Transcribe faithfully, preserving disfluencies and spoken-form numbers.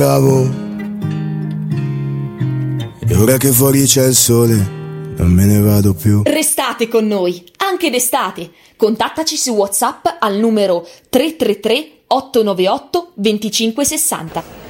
Bravo. E ora che fuori c'è il sole, non me ne vado più. Restate con noi, anche d'estate. Contattaci su WhatsApp al numero tre tre tre otto nove otto due cinque sei zero.